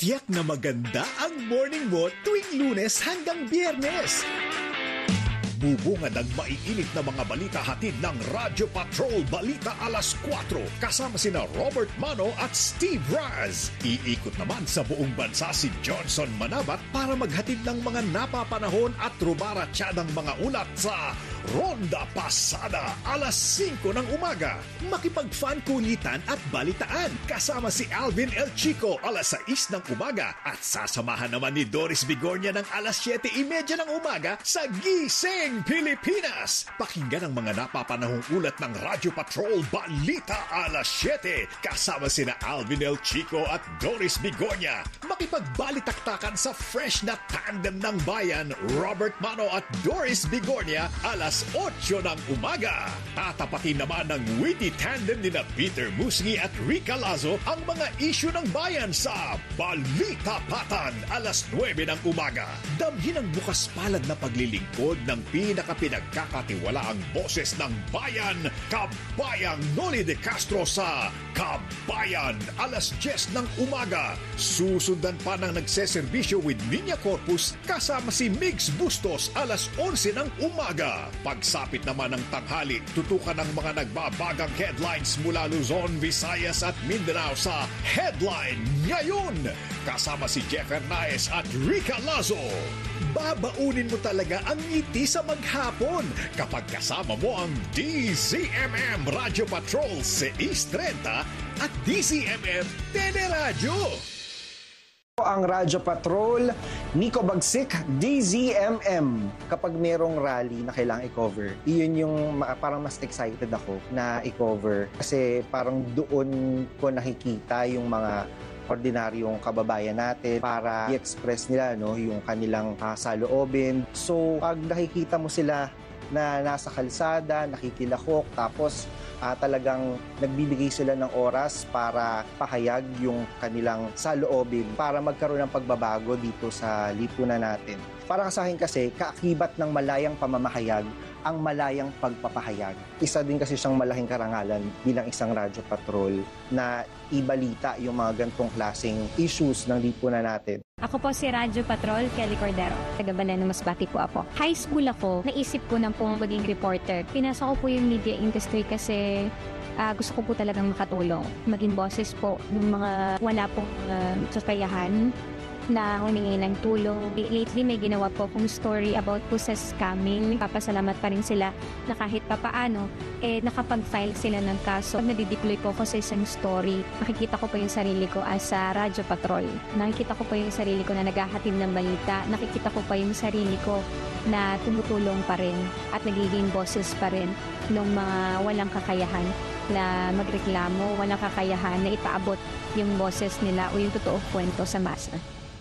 Tiyak na maganda ang morning mo tuwing Lunes hanggang Biyernes. Bubungad ang maiinit na mga balita hatid ng Radyo Patrol Balita Alas 4 kasama sina Robert Mano at Steve Raz. Iikot naman sa buong bansa si Johnson Manabat para maghatid ng mga napapanahon at rumaratsyadang mga ulat sa Ronda Pasada alas 5 ng umaga. Makipag-fan kulitan at balitaan kasama si Alvin El Chico alas 6 ng umaga at sasamahan naman ni Doris Bigornia ng alas 7:30 ng umaga sa Gising Pilipinas. Pakinggan ang mga napapanahong ulat ng Radyo Patrol Balita alas 7 kasama sina Alvin El Chico at Doris Bigornia. Makipagbalitaktakan sa fresh na tandem ng bayan Robert Mano at Doris Bigornia alas 8 ng umaga. Tatapatin naman ng witty tandem nina Peter Musngi at Rica Lazo ang mga isyu ng bayan sa Balita Patan alas 9 ng umaga. Damhin ang bukas palad na paglilingkod ng pinakapinagkakatiwalaang boses ng bayan, Kabayang Noli de Castro sa Kabayan alas 10 ng umaga. Susundan pa ng nagseserbisyo with Niña Corpus kasama si Migs Bustos alas 11 ng umaga. Pagsapit naman ng tanghali, tutukan ng mga nagbabagang headlines mula Luzon, Visayas at Mindanao sa Headline Ngayon. Kasama si Jeff Hernaez at Rica Lazo. Babaunin mo talaga ang ngiti sa maghapon kapag kasama mo ang DZMM Radio Patrol 630 at DZMM Teleradyo. Ang Radyo Patrol, Nico Bagsik, DZMM. Kapag merong rally na kailangang i-cover, iyon yung parang mas excited ako na i-cover. Kasi parang doon ko nakikita yung mga ordinaryong kababayan natin para i-express nila yung kanilang saloobin. So, pag nakikita mo sila na nasa kalsada, nakikilahok, tapos talagang nagbibigay sila ng oras para pahayag yung kanilang saloobin para magkaroon ng pagbabago dito sa lipunan natin. Para sa akin kasi, kaakibat ng malayang pamamahayag ang malayang pagpapahayag. Isa din kasi siyang malaking karangalan bilang isang radyo patrol na ibalita yung mga gantong klaseng issues ng lipunan natin. Ako po si Radyo Patrol, Kelly Cordero. Taga Baleno, Masbate po ako. High school ako, naisip ko nang pong maging reporter. Pinasok ko po yung media industry kasi gusto ko po talagang makatulong. Maging boses po ng mga wala pong kakayahan na humingi ng tulong. Lately, may ginawa po akong story about po sa scamming. Papasalamat pa rin sila na kahit papaano, nakapag-file sila ng kaso. Pag nadideploy po ako sa isang story, nakikita ko po yung sarili ko as a Radyo Patrol. Nakikita ko po yung sarili ko na naghahatid ng balita. Nakikita ko pa yung sarili ko na tumutulong pa rin at nagiging boses pa rin ng mga walang kakayahan na magreklamo, walang kakayahan na ipaabot yung boses nila o yung totoong kwento sa masa.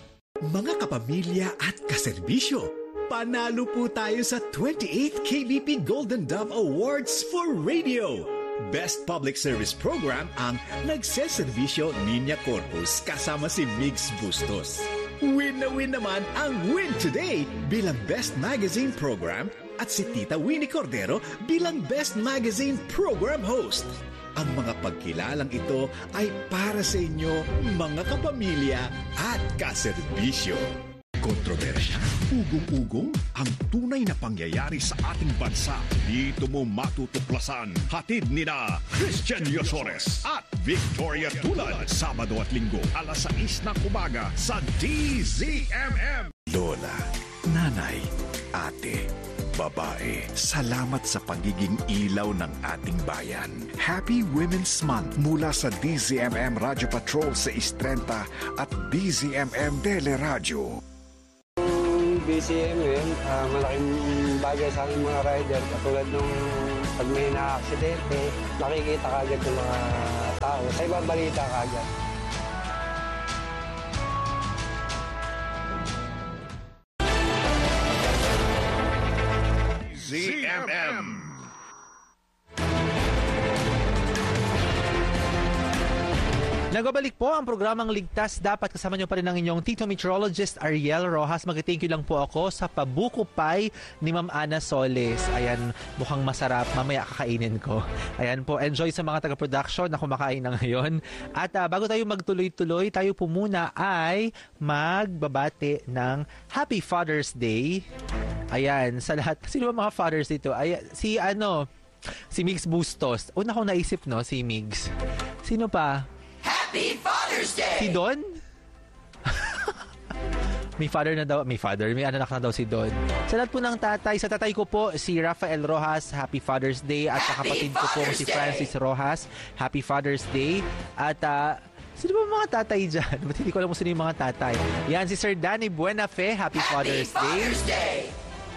Mga kapamilya at kaserbisyo, panalo po tayo sa 28th KBP Golden Dove Awards for Radio. Best Public Service Program ang Nagseserbisyo Niña Corpus kasama si Migs Bustos. Win na win naman ang Win Today bilang Best Magazine Program at si Tita Winnie Cordero bilang Best Magazine Program Host. Ang mga pagkilalang ito ay para sa inyo, mga kapamilya at kaserbisyo. Kontrobersya, ugong-ugong, ang tunay na pangyayari sa ating bansa. Dito mo matutuklasan. Hatid nina Christian Yosores at Victoria Tulad. Sabado at Linggo, alas 6 ng umaga sa DZMM. Lola, nanay, ate, babae, salamat sa pagiging ilaw ng ating bayan. Happy Women's Month mula sa DZMM Radio Patrol sa 630 at DZMM Teleradyo. DZMM, malaking bagay sa aking mga rider. Katulad nung pag may na-aksidente, nakikita kagad ng mga tao. Sa ibang balita kagad. ZMM. Nagbabalik po ang programang Ligtas Dapat. Kasama nyo pa rin ang inyong Tito Meteorologist Ariel Rojas. Mag-thank you lang po ako sa pabuko pie ni Ma'am Ana Soles. Ayan, mukhang masarap. Mamaya kakainin ko. Ayan po, enjoy sa mga taga-production na kumakain na ngayon. At bago tayo magtuloy-tuloy, tayo po muna ay magbabate ng Happy Father's Day. Ayan, sa lahat. Sino ba mga fathers dito? Ayan, si Migs Bustos. Una kong naisip, no, si Migs. Sino pa? Happy Father's Day! Si Don? May anak na daw si Don. Sa lahat po ng tatay, sa tatay ko po, si Rafael Rojas, Happy Father's Day. At sa kapatid ko po, si Francis Rojas, Happy Father's Day. At sino ba mga tatay dyan? Ba't hindi ko alam kung sino yung mga tatay? Yan, si Sir Danny Buenafe, Happy Father's Day.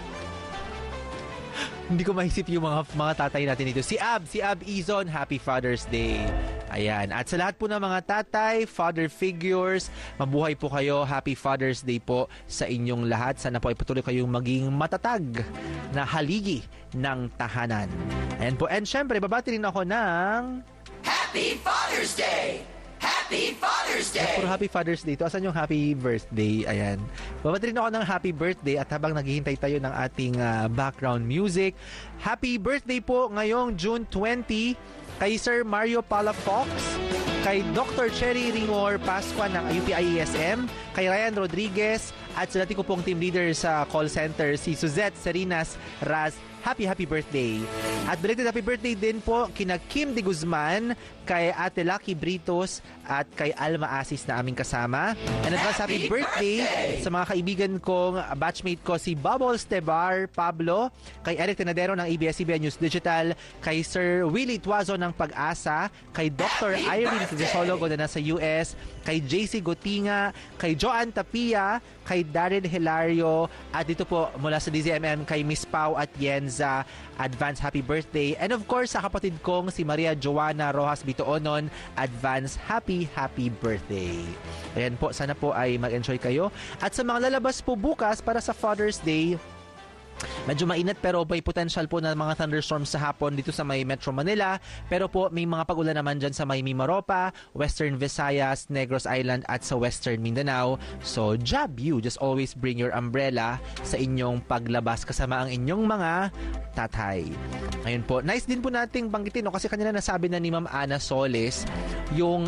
Hindi ko maisip yung mga tatay natin dito. Si Ab Izon, Happy Father's Day. Ayan. At sa lahat po ng mga tatay, father figures, mabuhay po kayo. Happy Father's Day po sa inyong lahat. Sana po ay patuloy kayong maging matatag na haligi ng tahanan. Ayan po. And syempre, babati rin ako ng Happy Father's Day! Happy Father's Day! Puro Happy Father's Day. Ito, asan yung happy birthday? Ayan. Babati rin ako ng happy birthday at habang naghihintay tayo ng ating background music. Happy birthday po ngayong June 20 kay Sir Mario Palafox, kay Dr. Cherry Ringor Pascua ng UPIESM, kay Ryan Rodriguez, at sa dati ko pong team leader sa call center, si Suzette Serinas Raz. Happy birthday. At belated happy birthday din po kina Kim de Guzman, kay Ate Lucky Britos, at kay Alma Asis na aming kasama. And advance happy birthday sa mga kaibigan kong batchmate ko, si Bubbles Tebar Pablo, kay Eric Tenadero ng ABS-CBN News Digital, kay Sir Willie Tuazo ng Pag-asa, kay Dr. Irene Physiologo na nasa US, kay JC Gotinga, kay Joanne Tapia, kay Darren Hilario, at dito po mula sa DZMM kay Miss Pau at Yenza. Advance happy birthday. And of course, sa kapatid kong si Maria Joanna Rojas Bitoonon, advance happy birthday. Ayan po, sana po ay mag-enjoy kayo. At sa mga lalabas po bukas para sa Father's Day, medyo mainit pero may potential po na mga thunderstorms sa hapon dito sa may Metro Manila. Pero po may mga pag-ulan naman dyan sa may Mimaropa, Western Visayas, Negros Island at sa Western Mindanao. So job you, just always bring your umbrella sa inyong paglabas kasama ang inyong mga tatay. Ayun po, nice din po nating banggitin, no? Kasi kanina nasabi na ni Ma'am Ana Soles yung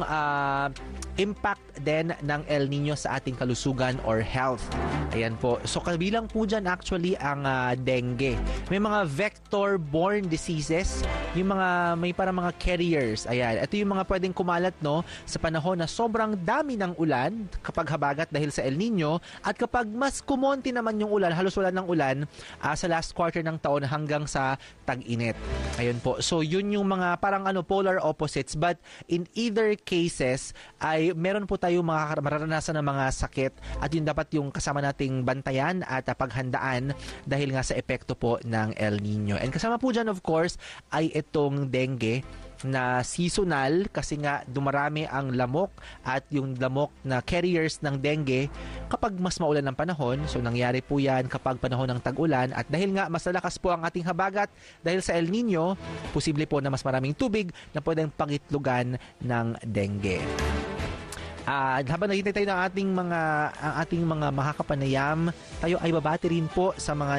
impact din ng El Nino sa ating kalusugan or health. Ayan po. So kabilang po dyan actually ang dengue. May mga vector-borne diseases, yung mga may para mga carriers. Ayan. Ito yung mga pwedeng kumalat, no, sa panahon na sobrang dami ng ulan kapag habagat dahil sa El Nino, at kapag mas kumonti naman yung ulan, halos wala ng ulan sa last quarter ng taon hanggang sa tag-init. Ayun po. So yun yung mga parang polar opposites, but in either cases ay meron po tayo mararanasan ng mga sakit, at yun dapat yung kasama nating bantayan at paghandaan dahil nga sa epekto po ng El Nino. And kasama po dyan of course ay itong dengue na seasonal kasi nga dumarami ang lamok at yung lamok na carriers ng dengue kapag mas maulan ng panahon. So nangyari po yan kapag panahon ng tag-ulan, at dahil nga mas lalakas po ang ating habagat dahil sa El Nino, posible po na mas maraming tubig na pwedeng pangitlugan ng dengue. Habang naghintay tayo ng ating mga makakapanayam, tayo ay babati rin po sa mga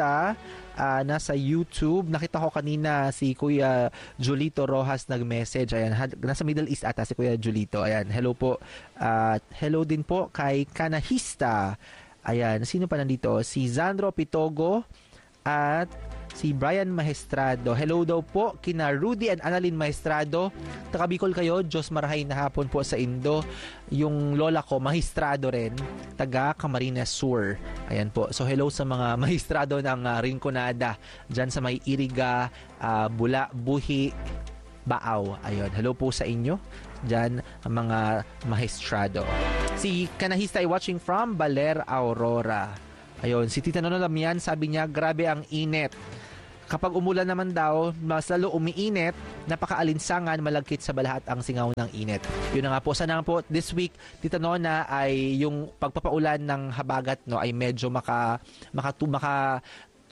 nasa YouTube. Nakita ko kanina si Kuya Julito Rojas nag-message. Ayan, nasa Middle East ata si Kuya Julito. Ayan, hello po. Hello din po kay Kanahista. Ayan, sino pa nandito? Si Zandro Pitogo at si Brian Maestrado. Hello daw po kina Rudy and Annalyn Maestrado. Taga Bicol kayo, Diyos marahay na hapon po sa Indo. Yung lola ko, Maestrado rin, taga Camarines Sur. Ayan po. So hello sa mga Maestrado ng Rinconada, dyan sa may Iriga, Bula, Buhi, Baaw. Ayun, hello po sa inyo dyan, mga Maestrado. Si Kanahista ay watching from Baler, Aurora. Ayun, si Tita Nono Lamian, sabi niya, grabe ang init. Kapag umulan naman daw, mas lalo umiinit, napakaalinsangan, malagkit sa balahat ang singaw ng init. Yun na nga po, sana po this week, Tita Nona, ay yung pagpapaulan ng habagat, no, ay medyo makatulong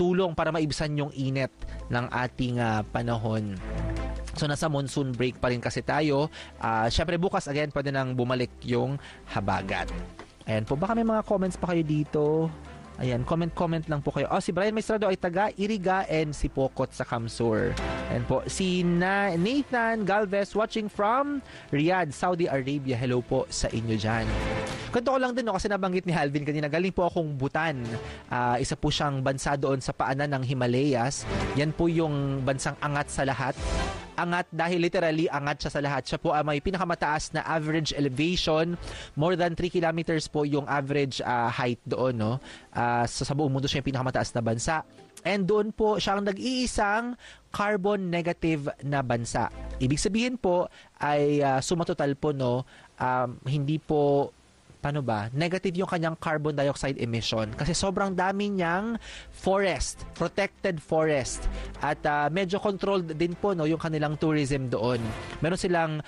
makatulong para maibsan yung init ng ating panahon. So nasa monsoon break pa rin kasi tayo. Syempre bukas again pwede nang bumalik yung habagat. Ayan po, baka may mga comments pa kayo dito. Ayan, comment lang po kayo. Si Brian Maestrado ay taga Iriga and si Pokot sa Kamsur. Ayan po, si Nathan Galvez watching from Riyadh, Saudi Arabia. Hello po sa inyo dyan. Kwento ko lang din kasi nabanggit ni Alvin kanina, galing po akong Bhutan. Isa po siyang bansa doon sa paanan ng Himalayas. Yan po yung bansang angat sa lahat. Angat dahil literally angat siya sa lahat. Siya po ay may pinakamataas na average elevation. More than 3 kilometers po yung average height doon. No? Sa buong mundo siya yung pinakamataas na bansa. And doon po siya ang nag-iisang carbon negative na bansa. Ibig sabihin po ay sumatotal po hindi po negative yung kanyang carbon dioxide emission kasi sobrang dami niyang forest, protected forest at medyo controlled din po yung kanilang tourism doon. Meron silang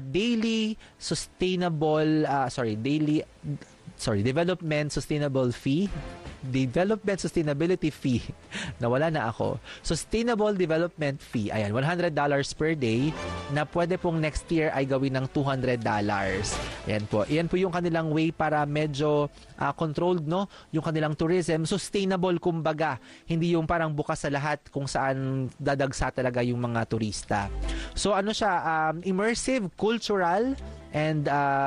development sustainability fee. Nawala na ako. Sustainable development fee. Ayan, $100 per day na pwede pong next year ay gawin ng $200. Ayan po. Iyan po yung kanilang way para medyo controlled yung kanilang tourism. Sustainable kumbaga. Hindi yung parang bukas sa lahat kung saan dadagsa talaga yung mga turista. So ano siya, immersive, cultural, and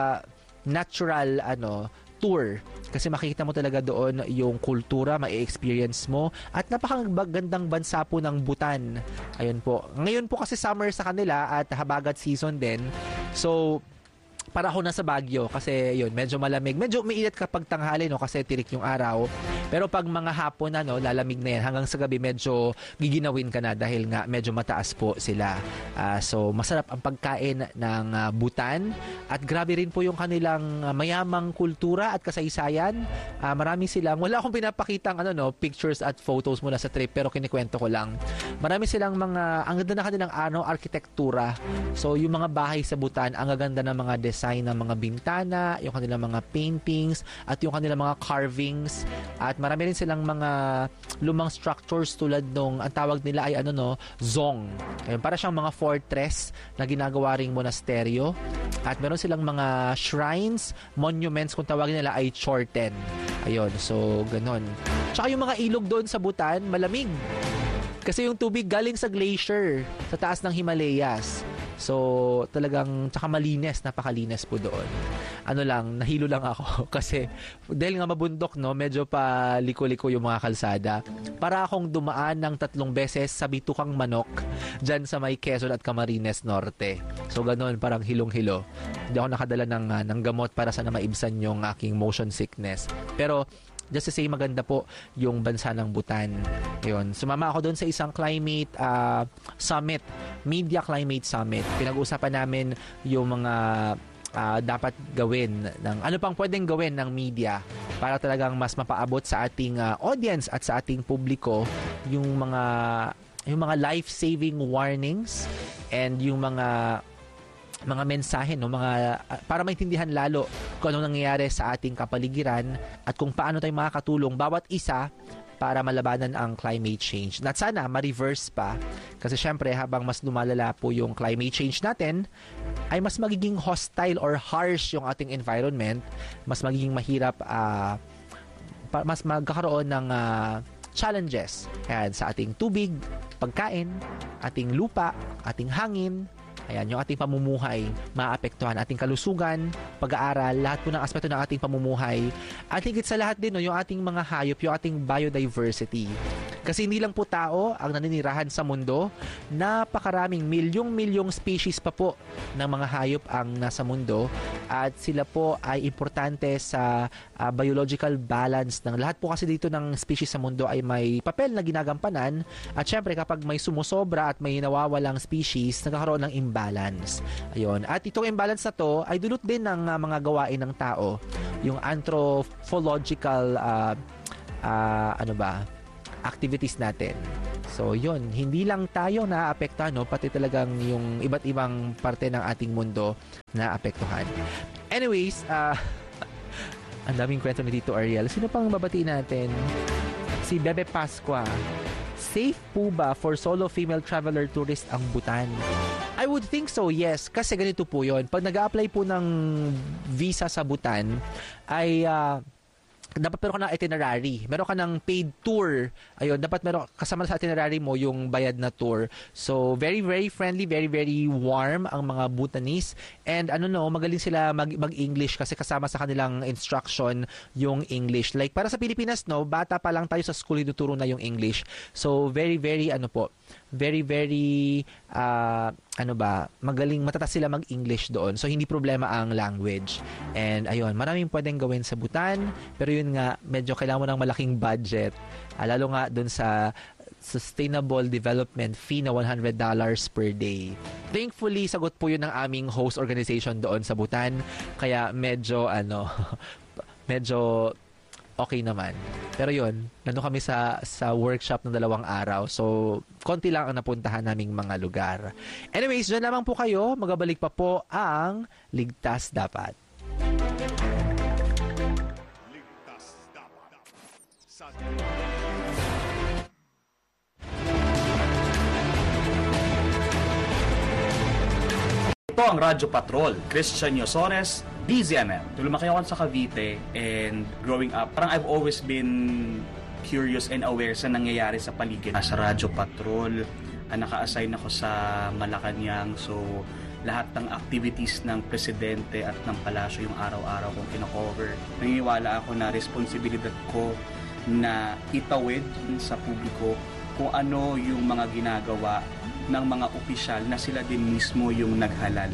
natural tour. Kasi makikita mo talaga doon yung kultura, ma-experience mo. At napakagandang bansa po ng Bhutan. Ayun po. Ngayon po kasi summer sa kanila at habagat season din. So, para ako nasa Baguio kasi yun, medyo malamig. Medyo umiinit kapag tanghali kasi tirik yung araw. Pero pag mga hapon lalamig na yan. Hanggang sa gabi medyo giginawin ka na dahil nga medyo mataas po sila. So masarap ang pagkain ng Bhutan at grabe rin po yung kanilang mayamang kultura at kasaysayan. Marami silang, wala akong pinapakitang pictures at photos mula sa trip pero kinikwento ko lang. Marami silang ang ganda na kanilang arkitektura. So yung mga bahay sa Bhutan, ang ganda ng mga design ng mga bintana, yung kanilang mga paintings, at yung kanilang mga carvings. At marami rin silang mga lumang structures tulad nung, ang tawag nila ay zong. Ayun, para siyang mga fortress na ginagawa ring monasteryo. At meron silang mga shrines, monuments, kung tawagin nila ay chorten. Ayun, so ganon. Tsaka yung mga ilog doon sa Bhutan, malamig. Kasi yung tubig galing sa glacier sa taas ng Himalayas. So, talagang, tsaka malinis, napakalinis po doon. Nahilo lang ako kasi dahil nga mabundok, medyo pa liko-liko yung mga kalsada. Para akong dumaan ng 3 beses sa Bitukang Manok dyan sa may Quezon at Camarines Norte. So, ganun, parang hilong-hilo. Hindi ako nakadala ng gamot para sana maibsan yung aking motion sickness. Pero, just to say, maganda po yung bansa ng Bhutan. Yun. Sumama ako doon sa isang climate summit, Media Climate Summit. Pinag-uusapan namin yung mga dapat gawin, ano pang pwedeng gawin ng media para talagang mas mapaabot sa ating audience at sa ating publiko yung mga life-saving warnings and yung mga mensahe, para maintindihan lalo kung ano nangyayari sa ating kapaligiran at kung paano tayo makakatulong bawat isa para malabanan ang climate change. At sana ma-reverse pa kasi syempre habang mas lumalala po yung climate change natin ay mas magiging hostile or harsh yung ating environment, mas magiging mahirap, mas magkakaroon ng challenges sa ating tubig, pagkain, ating lupa, ating hangin. Ayan, yung ating pamumuhay, maapektuhan ating kalusugan, pag-aaral, lahat po ng aspeto ng ating pamumuhay. At higit sa lahat din, yung ating mga hayop, yung ating biodiversity. Kasi hindi lang po tao ang naninirahan sa mundo, napakaraming milyong species pa po ng mga hayop ang nasa mundo at sila po ay importante sa biological balance ng lahat po kasi dito ng species sa mundo ay may papel na ginagampanan at syempre kapag may sumusobra at may nawawalang species, nagkakaroon ng imbalance. Ayun. At itong imbalance na to ay dulot din ng mga gawain ng tao. Yung anthropological activities natin. So, yun. Hindi lang tayo naapektuhan, pati talagang yung iba't ibang parte ng ating mundo naapektuhan. Anyways, ang daming kwento ni Tito Ariel. Sino pang babatiin natin? Si Bebe Pasqua, safe po ba for solo female traveler tourist ang Bhutan? I would think so, yes. Kasi ganito po yon. Pag nag-a-apply po ng visa sa Bhutan, ay dapat meron ka ng itinerary. Meron ka ng paid tour. Ayun, dapat meron kasama sa itinerary mo yung bayad na tour. So, very, very friendly, very, very warm ang mga Bhutanese. And magaling sila mag-English kasi kasama sa kanilang instruction yung English. Like, para sa Pilipinas, bata pa lang tayo sa school, ituturo na yung English. So, very, very, very, very, magaling, matatas sila mag-English doon. So, hindi problema ang language. And, ayun, maraming pwedeng gawin sa Bhutan. Pero yun nga, medyo kailangan mo ng malaking budget. Lalo nga doon sa Sustainable Development Fee na $100 per day. Thankfully, sagot po yun ng aming host organization doon sa Bhutan. Kaya medyo, medyo okay naman. Pero yun, nandun kami sa workshop ng 2 araw. So, konti lang ang napuntahan naming mga lugar. Anyways, dyan lamang po kayo. Magabalik pa po ang Ligtas Dapat. Ligtas dapat sa Ito ang Radyo Patrol, Christian Yosores, DZMM. Lumaki ako sa Cavite and growing up, parang I've always been curious and aware sa nangyayari sa paligid. Sa Radyo Patrol, naka-assign ako sa Malacanang, so lahat ng activities ng presidente at ng palasyo yung araw-araw kong kino-cover. Naniniwala ako na responsibilidad ko na itawid sa publiko kung ano yung mga ginagawa ng mga opisyal na sila din mismo yung naghalal.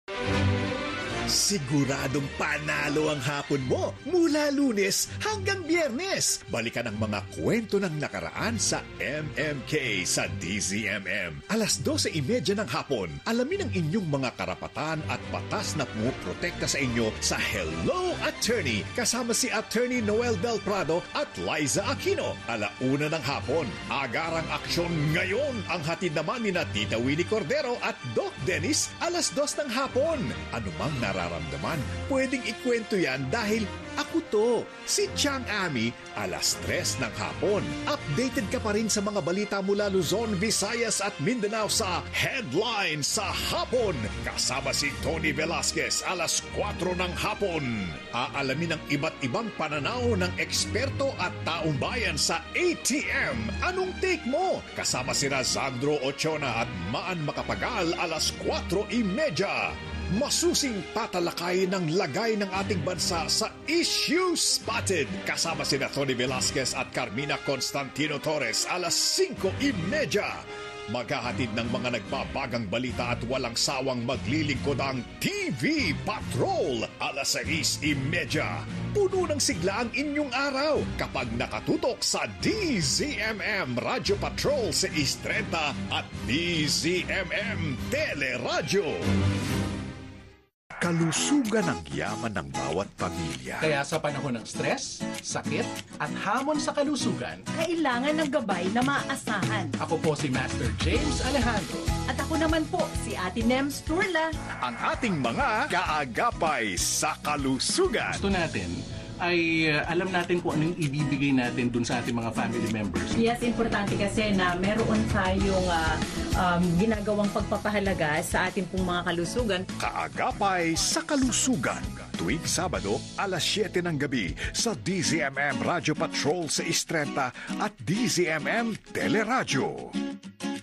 Siguradong panalo ang hapon mo mula Lunes hanggang Biyernes. Balikan ang mga kwento ng nakaraan sa MMK sa DZMM. 12:30 ng hapon. Alamin ang inyong mga karapatan at batas na pumuprotekta sa inyo sa Hello Attorney. Kasama si Attorney Noel Del Prado at Liza Aquino. 1:00 ng hapon. Agarang aksyon ngayon. Ang hatid naman ni Tita Winnie Cordero at Doc Dennis 2:00 ng hapon. Anumang nararamdaman, pwedeng ikwento yan dahil ako to, si Chang Ami, 3:00 ng hapon. Updated ka pa rin sa mga balita mula Luzon, Visayas at Mindanao sa Headline sa Hapon. Kasama si Tony Velasquez, 4:00 ng hapon. Aalamin ang iba't ibang pananaw ng eksperto at taong bayan sa ATM. Anong take mo? Kasama si Sandro Ochona at Maan Makapagal, 4:30. Masusing tatalakay ng lagay ng ating bansa sa Issue Spotted. Kasama sina Tony Velasquez at Carmina Constantino Torres, 5:30. Maghahatid ng mga nagbabagang balita at walang sawang maglilingkod ang TV Patrol, 6:30. Puno ng sigla ang inyong araw kapag nakatutok sa DZMM Radio Patrol 6:30 at DZMM Teleradyo. Kalusugan ang yaman ng bawat pamilya. Kaya sa panahon ng stress, sakit, at hamon sa kalusugan, kailangan ng gabay na maaasahan. ako po si Master James Alejandro. At ako naman po, si Ate Nems Turla. Ang ating mga kaagapay sa kalusugan. Gusto natin ay alam natin kung ano yung ibibigay natin dun sa ating mga family members. Yes, importante kasi na meron tayong ginagawang pagpapahalaga sa ating pong mga kalusugan. Kaagapay sa kalusugan. Tuwing Sabado, 7:00 ng gabi sa DZMM Radio Patrol 6:30 at DZMM Teleradyo.